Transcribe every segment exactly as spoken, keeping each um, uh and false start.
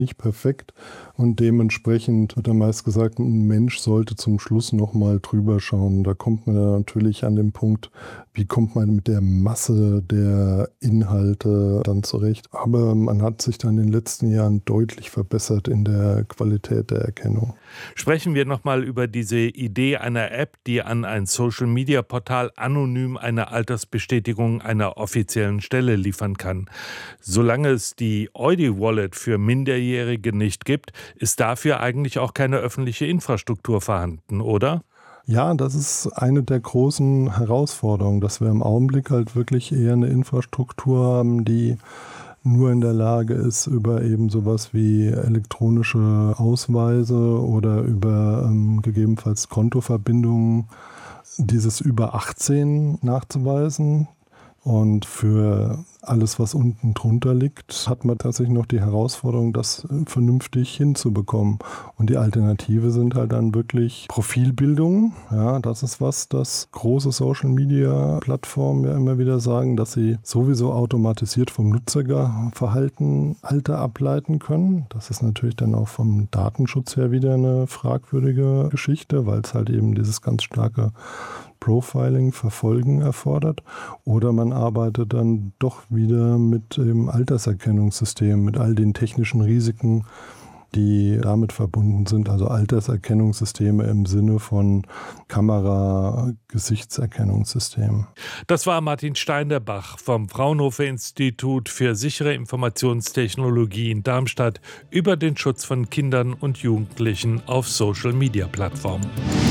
nicht perfekt und dementsprechend wird dann meist gesagt, ein Mensch sollte zum Schluss nochmal drüber schauen. Da kommt man dann natürlich an den Punkt, wie kommt man mit der Masse der Inhalte dann zurecht. Aber man hat sich dann in den letzten Jahren deutlich verbessert in der Qualität der Erkennung. Sprechen wir nochmal über diese Idee einer App, die an ein Social-Media-Portal anonym eine Altersbestätigung einer offiziellen Stelle liefern kann. Solange es die Eudi-Wallet für Minderjährige nicht gibt, ist dafür eigentlich auch keine öffentliche Infrastruktur vorhanden, oder? Ja, das ist eine der großen Herausforderungen, dass wir im Augenblick halt wirklich eher eine Infrastruktur haben, die nur in der Lage ist, über eben sowas wie elektronische Ausweise oder über ähm, gegebenenfalls Kontoverbindungen dieses über achtzehn nachzuweisen. Und für alles, was unten drunter liegt, hat man tatsächlich noch die Herausforderung, das vernünftig hinzubekommen. Und die Alternative sind halt dann wirklich Profilbildung. Ja, das ist was, das große Social-Media-Plattformen ja immer wieder sagen, dass sie sowieso automatisiert vom Nutzerverhalten Alter ableiten können. Das ist natürlich dann auch vom Datenschutz her wieder eine fragwürdige Geschichte, weil es halt eben dieses ganz starke Profiling, Verfolgen erfordert. Oder man arbeitet dann doch wieder mit dem Alterserkennungssystem, mit all den technischen Risiken, die damit verbunden sind. Also Alterserkennungssysteme im Sinne von Kamera-Gesichtserkennungssystemen. Das war Martin Steinderbach vom Fraunhofer Institut für sichere Informationstechnologie in Darmstadt über den Schutz von Kindern und Jugendlichen auf Social-Media-Plattformen.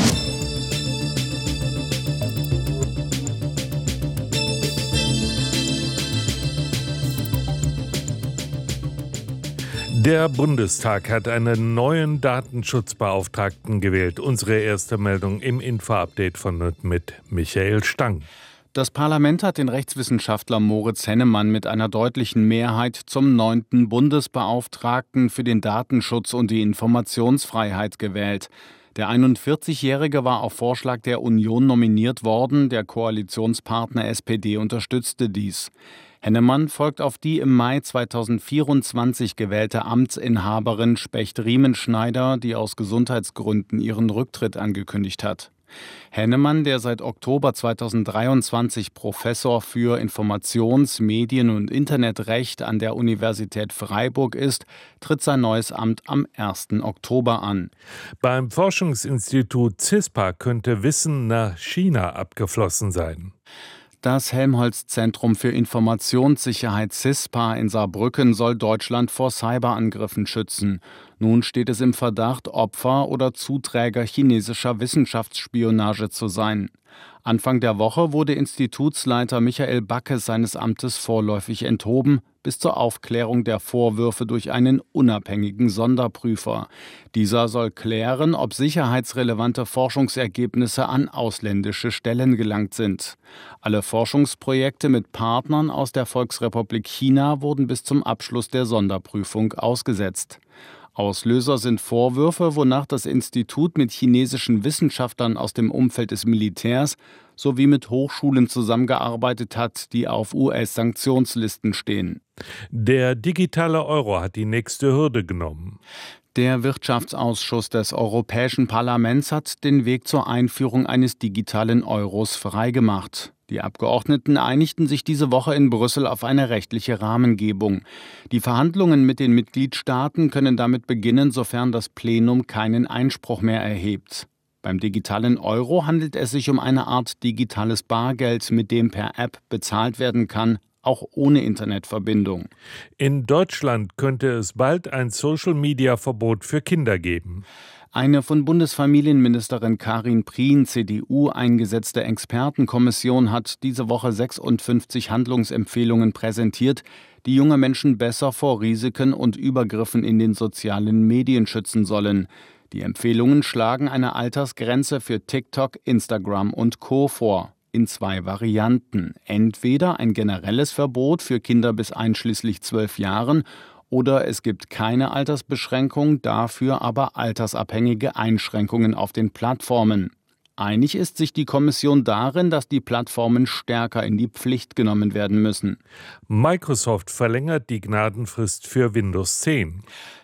Der Bundestag hat einen neuen Datenschutzbeauftragten gewählt. Unsere erste Meldung im Info-Update von und mit Michael Stang. Das Parlament hat den Rechtswissenschaftler Moritz Hennemann mit einer deutlichen Mehrheit zum neunten Bundesbeauftragten für den Datenschutz und die Informationsfreiheit gewählt. Der einundvierzigjährige war auf Vorschlag der Union nominiert worden. Der Koalitionspartner S P D unterstützte dies. Hennemann folgt auf die im Mai zweitausendvierundzwanzig gewählte Amtsinhaberin Specht-Riemenschneider, die aus Gesundheitsgründen ihren Rücktritt angekündigt hat. Hennemann, der seit Oktober zweitausenddreiundzwanzig Professor für Informations-, Medien- und Internetrecht an der Universität Freiburg ist, tritt sein neues Amt am ersten Oktober an. Beim Forschungsinstitut CISPA könnte Wissen nach China abgeflossen sein. Das Helmholtz-Zentrum für Informationssicherheit CISPA in Saarbrücken soll Deutschland vor Cyberangriffen schützen. Nun steht es im Verdacht, Opfer oder Zuträger chinesischer Wissenschaftsspionage zu sein. Anfang der Woche wurde Institutsleiter Michael Backe seines Amtes vorläufig enthoben, bis zur Aufklärung der Vorwürfe durch einen unabhängigen Sonderprüfer. Dieser soll klären, ob sicherheitsrelevante Forschungsergebnisse an ausländische Stellen gelangt sind. Alle Forschungsprojekte mit Partnern aus der Volksrepublik China wurden bis zum Abschluss der Sonderprüfung ausgesetzt. Auslöser sind Vorwürfe, wonach das Institut mit chinesischen Wissenschaftlern aus dem Umfeld des Militärs sowie mit Hochschulen zusammengearbeitet hat, die auf U S-Sanktionslisten stehen. Der digitale Euro hat die nächste Hürde genommen. Der Wirtschaftsausschuss des Europäischen Parlaments hat den Weg zur Einführung eines digitalen Euros freigemacht. Die Abgeordneten einigten sich diese Woche in Brüssel auf eine rechtliche Rahmengebung. Die Verhandlungen mit den Mitgliedstaaten können damit beginnen, sofern das Plenum keinen Einspruch mehr erhebt. Beim digitalen Euro handelt es sich um eine Art digitales Bargeld, mit dem per App bezahlt werden kann, auch ohne Internetverbindung. In Deutschland könnte es bald ein Social-Media-Verbot für Kinder geben. Eine von Bundesfamilienministerin Karin Prien, C D U, eingesetzte Expertenkommission hat diese Woche sechsundfünfzig Handlungsempfehlungen präsentiert, die junge Menschen besser vor Risiken und Übergriffen in den sozialen Medien schützen sollen. Die Empfehlungen schlagen eine Altersgrenze für TikTok, Instagram und Co. vor. In zwei Varianten. Entweder ein generelles Verbot für Kinder bis einschließlich zwölf Jahren oder es gibt keine Altersbeschränkung, dafür aber altersabhängige Einschränkungen auf den Plattformen. Einig ist sich die Kommission darin, dass die Plattformen stärker in die Pflicht genommen werden müssen. Microsoft verlängert die Gnadenfrist für Windows zehn.